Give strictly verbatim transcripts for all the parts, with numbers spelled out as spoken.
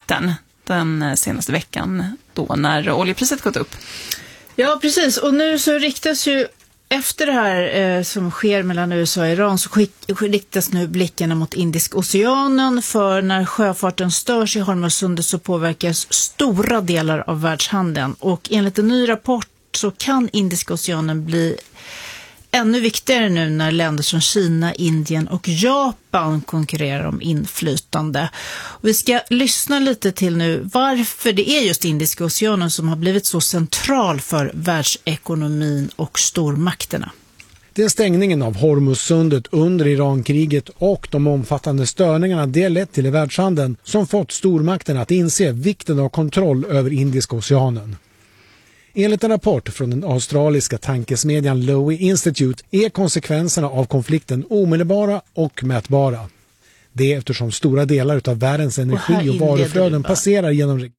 nyheten den senaste veckan då när oljepriset gått upp. Ja, precis. Och nu så riktas ju efter det här eh, som sker mellan U S A och Iran så skick, riktas nu blickarna mot Indiska oceanen, för när sjöfarten störs i Hormuzsundet så påverkas stora delar av världshandeln, och enligt en ny rapport så kan Indiska oceanen bli ännu viktigare nu när länder som Kina, Indien och Japan konkurrerar om inflytande. Och vi ska lyssna lite till nu varför det är just Indiska oceanen som har blivit så central för världsekonomin och stormakterna. Det är stängningen av Hormuzsundet under Irankriget och de omfattande störningarna det lett till i världshandeln som fått stormakterna att inse vikten av kontroll över Indiska oceanen. Enligt en rapport från den australiska tankesmedjan Lowy Institute är konsekvenserna av konflikten omedelbara och mätbara. Det är eftersom stora delar av världens energi och, och varuflöden passerar genom...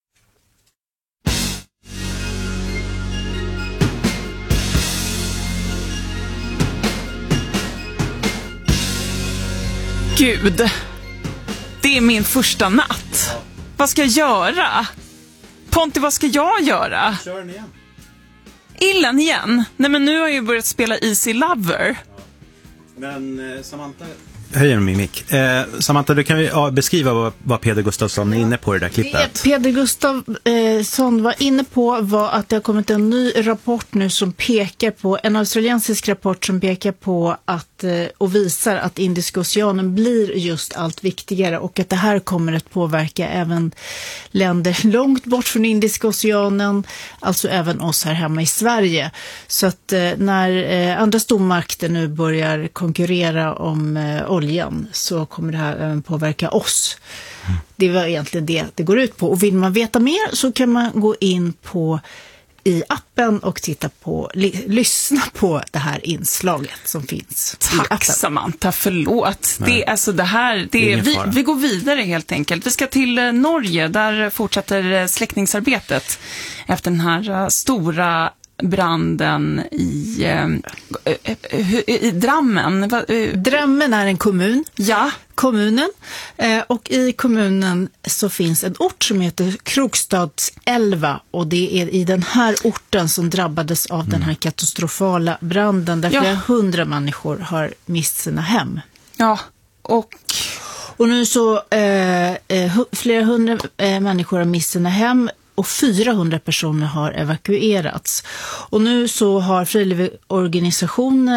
Gud, det är min första natt. Vad ska jag göra? Ponti, vad ska jag göra? Kör den igen. Illen igen? Nej, men nu har jag ju börjat spela Easy Lover. Ja. Men eh, Samantha... Höjer min mick. Eh, Samantha, du kan ju ja, beskriva vad, vad Peder Gustafsson är inne på i det där klippet. Det Peder Gustafsson var inne på var att det har kommit en ny rapport nu som pekar på, en australiensisk rapport som pekar på att, och visar att Indiska oceanen blir just allt viktigare, och att det här kommer att påverka även länder långt bort från Indiska oceanen, alltså även oss här hemma i Sverige. Så att när andra stormakter nu börjar konkurrera om oljan så kommer det här även påverka oss. Det var egentligen det det går ut på. Och vill man veta mer så kan man gå in på i appen och titta på, li, lyssna på det här inslaget som finns. Tack Samantha, förlåt. Det, alltså det här, det, det är vi, vi går vidare helt enkelt. Vi ska till Norge, där fortsätter släckningsarbetet efter den här stora branden i, i, i Drammen. Drammen är en kommun. Ja. Kommunen. Och i kommunen så finns en ort som heter Krokstadsälva, och det är i den här orten som drabbades av mm. den här katastrofala branden där ja. flera hundra människor har mist sina hem. Ja, och... Och nu så eh, flera hundra eh, människor har mist sina hem och fyrahundra personer har evakuerats. Och nu så har frivilligorganisationer